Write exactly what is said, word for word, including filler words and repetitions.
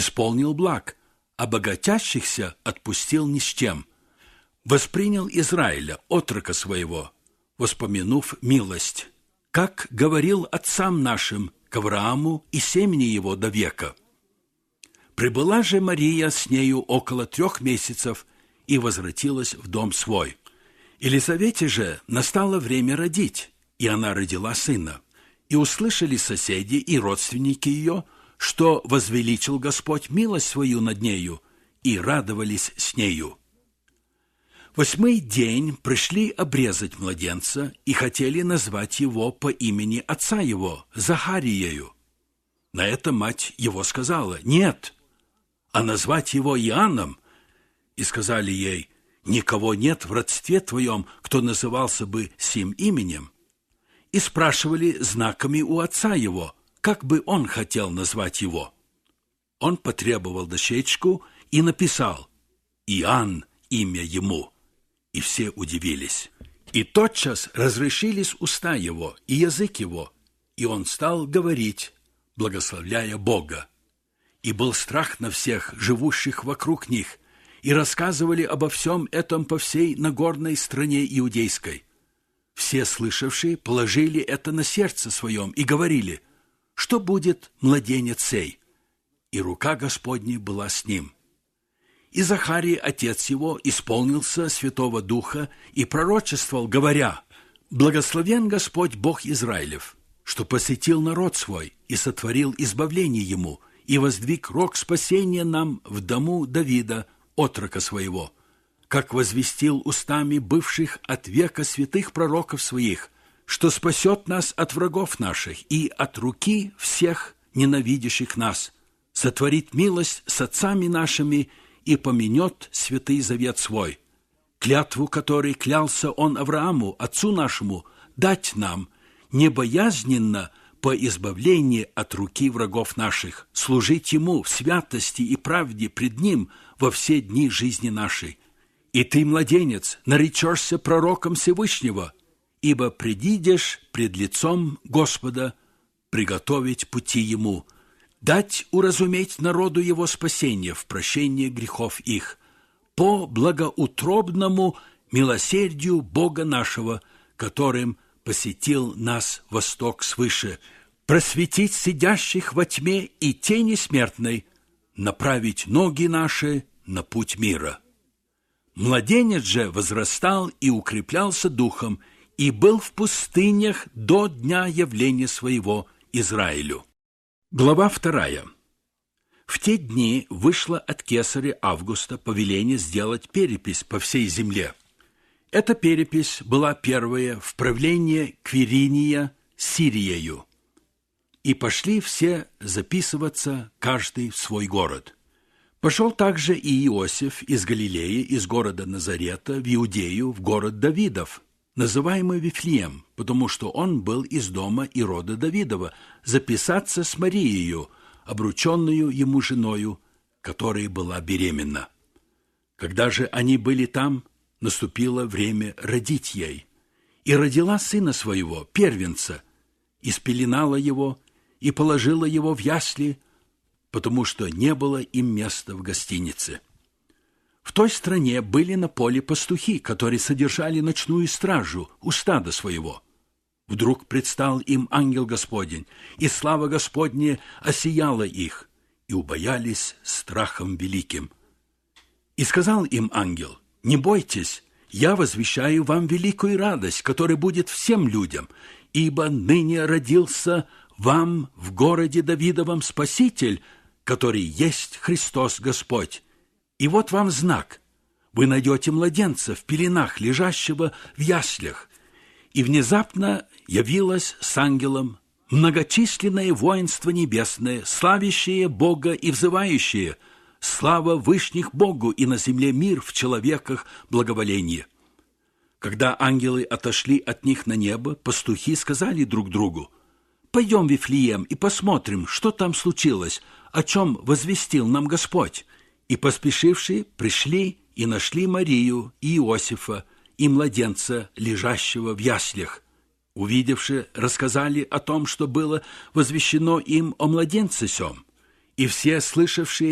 исполнил благ, а богатящихся отпустил ни с чем. Воспринял Израиля, отрока своего, воспомянув милость, как говорил отцам нашим, к Аврааму и семени его до века. Прибыла же Мария с нею около трех месяцев и возвратилась в дом свой. Елизавете же настало время родить, и она родила сына. И услышали соседи и родственники ее, что возвеличил Господь милость свою над нею, и радовались с нею. Восьмой день пришли обрезать младенца и хотели назвать его по имени отца его, Захариею. На это мать его сказала: «Нет, а назвать его Иоанном». И сказали ей: «Никого нет в родстве твоем, кто назывался бы сим именем». И спрашивали знаками у отца его, как бы он хотел назвать его. Он потребовал дощечку и написал: «Иоанн имя ему». И все удивились. И тотчас разрешились уста его и язык его, и он стал говорить, благословляя Бога. И был страх на всех, живущих вокруг них, и рассказывали обо всем этом по всей Нагорной стране иудейской. Все слышавшие положили это на сердце своем и говорили: что будет младенец сей? И рука Господня была с ним. И Захарий, отец его, исполнился Святого Духа и пророчествовал, говоря: «Благословен Господь Бог Израилев, что посетил народ свой и сотворил избавление ему, и воздвиг рог спасения нам в дому Давида, отрока своего, как возвестил устами бывших от века святых пророков своих, что спасет нас от врагов наших и от руки всех ненавидящих нас, сотворит милость с отцами нашими и поменет святый завет свой, клятву которой клялся он Аврааму, отцу нашему, дать нам, небоязненно по избавлении от руки врагов наших, служить ему в святости и правде пред ним во все дни жизни нашей. И ты, младенец, наречешься пророком Всевышнего, ибо предидешь пред лицом Господа приготовить пути ему, дать уразуметь народу его спасение в прощении грехов их, по благоутробному милосердию Бога нашего, которым посетил нас восток свыше, просветить сидящих во тьме и тени смертной, направить ноги наши на путь мира. Младенец же возрастал и укреплялся духом, и был в пустынях до дня явления своего Израилю. Глава вторая. В те дни вышло от кесаря Августа повеление сделать перепись по всей земле. Эта перепись была первая в правлении Квириния Сириею. И пошли все записываться, каждый в свой город. Пошел также и Иосиф из Галилеи, из города Назарета, в Иудею, в город Давидов, называемый Вифлеем, потому что он был из дома и рода Давидова, записаться с Марией, обрученную ему женою, которая была беременна. Когда же они были там, наступило время родить ей. И родила сына своего, первенца, и спеленала его, и положила его в ясли, потому что не было им места в гостинице. В той стране были на поле пастухи, которые содержали ночную стражу у стада своего. Вдруг предстал им ангел Господень, и слава Господня осияла их, и убоялись страхом великим. И сказал им ангел: «Не бойтесь, я возвещаю вам великую радость, которая будет всем людям, ибо ныне родился вам в городе Давидовом Спаситель, который есть Христос Господь. И вот вам знак: вы найдете младенца в пеленах, лежащего в яслях». И внезапно явилось с ангелом многочисленное воинство небесное, славящее Бога и взывающее: «Слава вышних Богу, и на земле мир, в человеках благоволение». Когда ангелы отошли от них на небо, пастухи сказали друг другу: «Пойдем в Вифлеем и посмотрим, что там случилось, о чем возвестил нам Господь». И поспешившие пришли и нашли Марию и Иосифа, и младенца, лежащего в яслях. Увидевши, рассказали о том, что было возвещено им о младенце сем. И все слышавшие